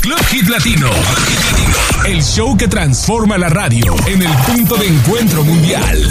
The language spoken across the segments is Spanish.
Club Hit Latino. El show que transforma la radio en el punto de encuentro mundial.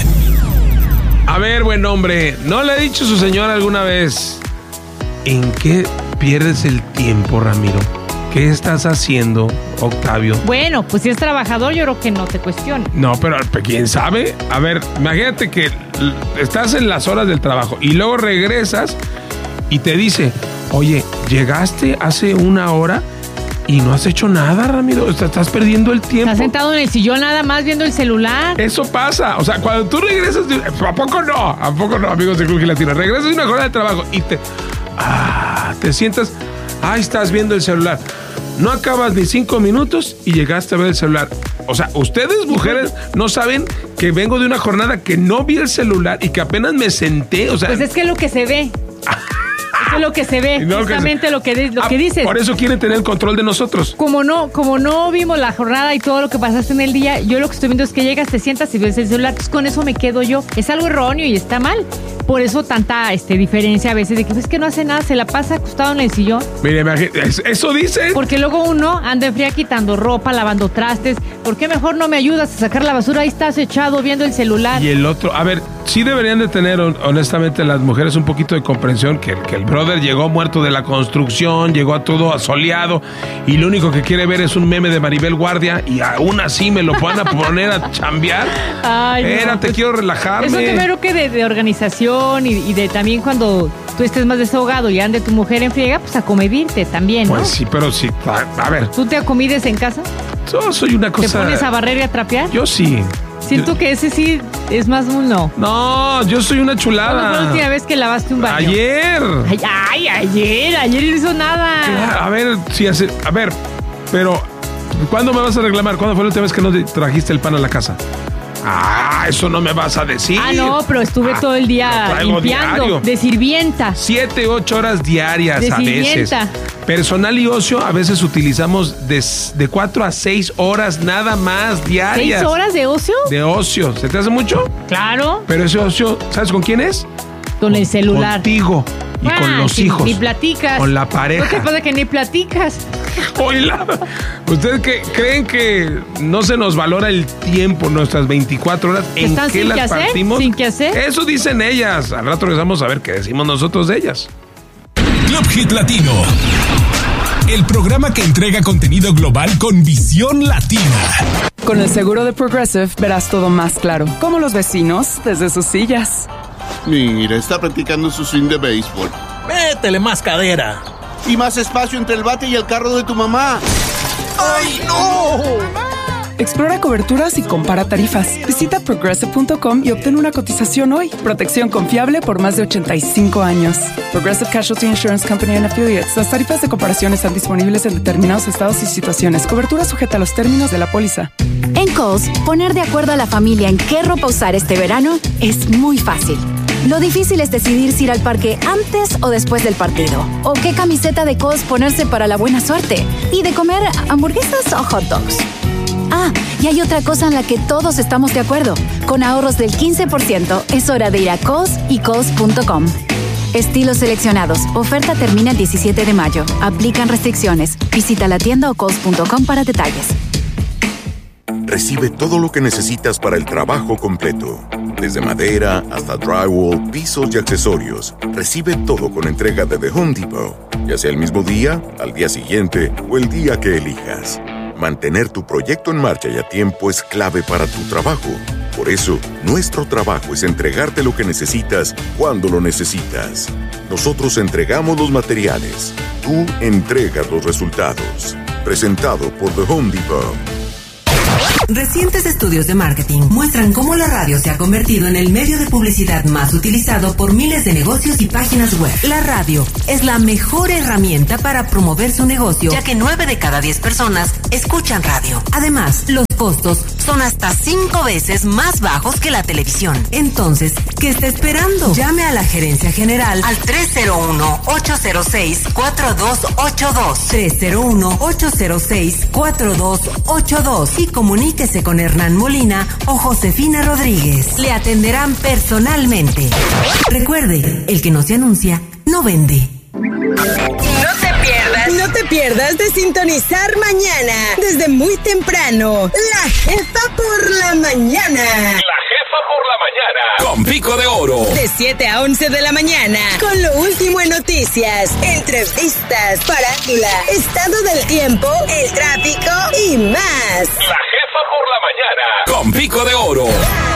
A ver, buen hombre, ¿no le ha dicho su señora alguna vez en qué pierdes el tiempo, Ramiro? ¿Qué estás haciendo, Octavio? Bueno, pues si es trabajador, yo creo que no te cuestiona. No, pero ¿quién sabe? A ver, imagínate que estás en las horas del trabajo y luego regresas y te dice, oye, llegaste hace una hora y no has hecho nada, Ramiro. Estás perdiendo el tiempo. Estás sentado en el sillón nada más viendo el celular. Eso pasa. O sea, cuando tú regresas... ¿A poco no? ¿A poco no, amigos de Club Latino? Regresas de una jornada de trabajo y te sientas... Ahí estás viendo el celular. No acabas ni 5 minutos y llegaste a ver el celular. O sea, ustedes, mujeres, no saben que vengo de una jornada que no vi el celular y que apenas me senté. O sea, pues es que es lo que se ve. Eso es lo que se ve, no, justamente lo que dices. Por eso quieren tener el control de nosotros. Como no vimos la jornada y todo lo que pasaste en el día, yo lo que estoy viendo es que llegas, te sientas y ves el celular. Entonces con eso me quedo yo. Es algo erróneo y está mal. Por eso tanta diferencia a veces de que es que no hace nada, se la pasa acostado en el sillón. Mire, eso dicen. Porque luego uno anda en fría quitando ropa, lavando trastes. ¿Por qué mejor no me ayudas a sacar la basura? Ahí estás echado viendo el celular. Y el otro, a ver, sí deberían de tener honestamente las mujeres un poquito de comprensión que el brother llegó muerto de la construcción, llegó a todo asoleado y lo único que quiere ver es un meme de Maribel Guardia y aún así me lo van a poner a chambear. Ay, espérate, quiero relajarme. Eso primero que de organización y de también cuando tú estés más desahogado y ande tu mujer en friega, pues acomedirte también, ¿no? Pues sí, pero sí, a ver. ¿Tú te acomides en casa? Yo soy una cosa... ¿Te pones a barrer y a trapear? Yo sí. Siento que ese sí es más un no. No, yo soy una chulada. ¿Cuándo fue la última vez que lavaste un baño? Ayer. Ayer no hizo nada. A ver, pero ¿cuándo me vas a reclamar? ¿Cuándo fue la última vez que no trajiste el pan a la casa? Eso no me vas a decir. No, pero estuve todo el día limpiando. Diario. De sirvienta. 7, 8 horas diarias de a sirvienta. Veces. Personal y ocio, a veces utilizamos de 4 a 6 horas nada más diarias. ¿6 horas de ocio? De ocio. ¿Se te hace mucho? Claro. Pero ese ocio, ¿sabes con quién es? Con el celular. Contigo. Y con los hijos. Ni platicas. Con la pareja. ¿No te pasa que ni platicas? Oila, ¿ustedes creen que no se nos valora el tiempo, nuestras 24 horas? ¿En qué las partimos? ¿Sin qué hacer? Eso dicen ellas. Al rato regresamos a ver qué decimos nosotros de ellas. Club Hit Latino. El programa que entrega contenido global con visión latina. Con el seguro de Progressive verás todo más claro. Como los vecinos desde sus sillas. Mira, está practicando su swing de béisbol. Métele más cadera. Y más espacio entre el bate y el carro de tu mamá. ¡Ay, no! Explora coberturas y compara tarifas. Visita Progressive.com y obtén una cotización hoy. Protección confiable por más de 85 años. Progressive Casualty Insurance Company and Affiliates. Las tarifas de comparación están disponibles en determinados estados y situaciones. Cobertura sujeta a los términos de la póliza. En Kohl's, poner de acuerdo a la familia en qué ropa usar este verano es muy fácil. Lo difícil es decidir si ir al parque antes o después del partido. O qué camiseta de Kohl's ponerse para la buena suerte. Y de comer hamburguesas o hot dogs. Y hay otra cosa en la que todos estamos de acuerdo. Con ahorros del 15%, es hora de ir a Kohl's y Kohl's.com. Estilos seleccionados. Oferta termina el 17 de mayo. Aplican restricciones. Visita la tienda o Kohl's.com para detalles. Recibe todo lo que necesitas para el trabajo completo. Desde madera hasta drywall, pisos y accesorios. Recibe todo con entrega de The Home Depot. Ya sea el mismo día, al día siguiente o el día que elijas. Mantener tu proyecto en marcha y a tiempo es clave para tu trabajo. Por eso, nuestro trabajo es entregarte lo que necesitas cuando lo necesitas. Nosotros entregamos los materiales. Tú entregas los resultados. Presentado por The Home Depot. Recientes estudios de marketing muestran cómo la radio se ha convertido en el medio de publicidad más utilizado por miles de negocios y páginas web. La radio es la mejor herramienta para promover su negocio, ya que 9 de cada 10 personas escuchan radio. Además, los costos son hasta 5 veces más bajos que la televisión. Entonces, ¿qué está esperando? Llame a la Gerencia General al 301-806-4282. 301-806-4282 y comuníquese con Hernán Molina o Josefina Rodríguez. Le atenderán personalmente. Recuerde, el que no se anuncia, no vende. No te te pierdas de sintonizar mañana, desde muy temprano, La Jefa por la Mañana. La Jefa por la Mañana. Con Pico de Oro. De 7 a 11 de la mañana, con lo último en noticias, entrevistas, farándula, estado del tiempo, el tráfico y más. La Jefa por la Mañana. Con Pico de Oro.